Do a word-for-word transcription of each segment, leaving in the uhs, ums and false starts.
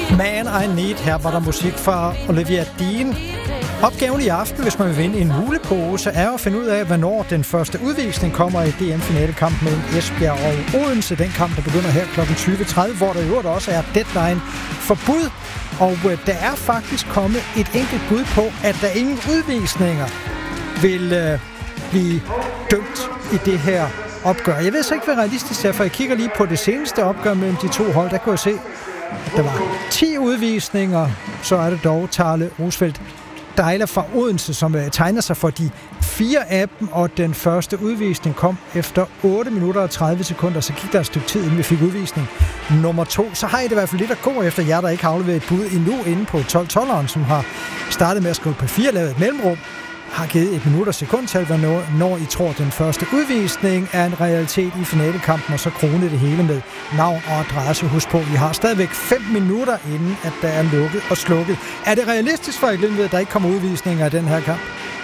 Man I Need. Her var der musik fra Olivia Dean. Opgaven i aften, hvis man vil vinde en mulepose, er at finde ud af, hvornår den første udvisning kommer i D M-finalekamp mellem Esbjerg og Odense. Den kamp, der begynder her klokken tyve tredive, hvor der i øvrigt også er deadline for bud. Og øh, der er faktisk kommet et enkelt bud på, at der ingen udvisninger vil øh, blive dømt i det her opgør. Jeg ved så ikke, hvad realistisk er, for jeg kigger lige på det seneste opgør mellem de to hold. Der kunne jeg se, at der var ti udvisninger. Så er det dog Tarle Roosfeldt Dejler fra Odense, som tegner sig for de fire af dem, og den første udvisning kom efter otte minutter og tredive sekunder, så gik der et stykke tid, inden vi fik udvisning nummer to. Så har I det i hvert fald lidt at gå efter jer, der ikke har afleveret et bud endnu inde på tolv tolveren, som har startet med at skrive papir, lavet et mellemrum, har givet et minut og sekundtal, når, når I tror, den første udvisning er en realitet i finalekampen, og så krone det hele med navn og adresse. Husk på, vi har stadigvæk fem minutter inden, at der er lukket og slukket. Er det realistisk for Glindved, at der ikke kommer udvisninger i den her kamp?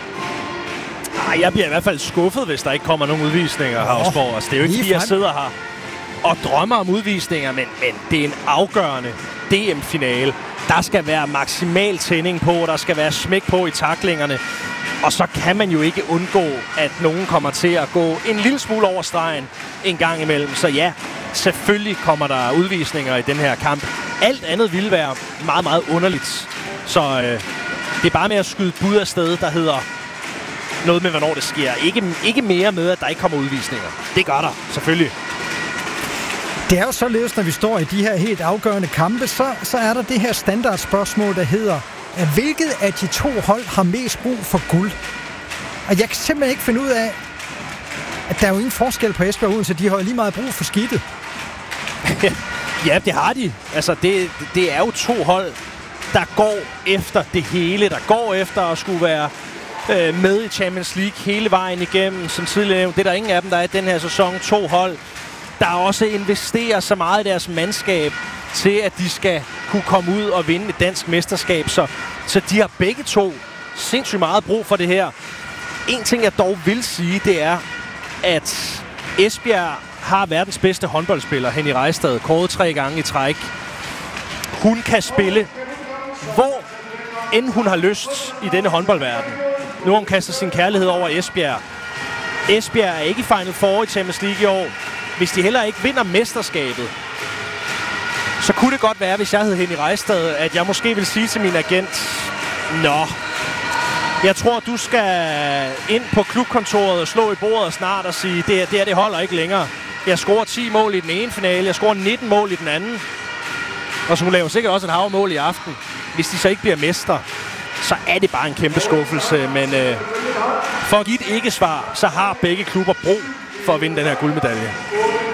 Ej, jeg bliver i hvert fald skuffet, hvis der ikke kommer nogen udvisninger, oh, Havsborg. Altså, det er jo ikke, fordi jeg sidder her og drømmer om udvisninger, men, men det er en afgørende D M-finale. Der skal være maksimal tænding på, der skal være smæk på i taklingerne. Og så kan man jo ikke undgå, at nogen kommer til at gå en lille smule over stregen en gang imellem. Så ja, selvfølgelig kommer der udvisninger i den her kamp. Alt andet ville være meget, meget underligt. Så øh, det er bare med at skyde bud afsted, der hedder noget med, hvornår det sker. Ikke, ikke mere med, at der ikke kommer udvisninger. Det gør der, selvfølgelig. Det er jo således, når vi står i de her helt afgørende kampe, så, så er der det her standardspørgsmål, der hedder, at hvilket af de to hold har mest brug for guld? Og jeg kan simpelthen ikke finde ud af, at der er jo ingen forskel på Esbjerg og Odense, de har lige meget brug for skidtet. Ja, det har de. Altså, det, det er jo to hold, der går efter det hele, der går efter at skulle være øh, med i Champions League hele vejen igennem. Som tidligere nævnt, det er der ingen af dem, der er i den her sæson. To hold, der også investerer så meget i deres mandskab til, at de skal kunne komme ud og vinde et dansk mesterskab. Så, så de har begge to sindssygt meget brug for det her. En ting, jeg dog vil sige, det er, at Esbjerg har verdens bedste håndboldspiller, Henny Rejstad, kåret tre gange i træk. Hun kan spille, hvor end hun har lyst i denne håndboldverden. Nu har hun kastet sin kærlighed over Esbjerg. Esbjerg er ikke i Final Four i Champions League i år. Hvis de heller ikke vinder mesterskabet, så kunne det godt være, hvis jeg hed Henny Rejstad, at jeg måske vil sige til min agent, nå, jeg tror, du skal ind på klubkontoret og slå i bordet snart og sige, det her, det, her, det holder ikke længere. Jeg scorer ti mål i den ene finale, jeg scorer nitten mål i den anden. Og så hun laver sikkert også et hav mål i aften. Hvis de så ikke bliver mester, så er det bare en kæmpe skuffelse. Men øh, for at give et ikke-svar, så har begge klubber brug for at vinde den her guldmedalje.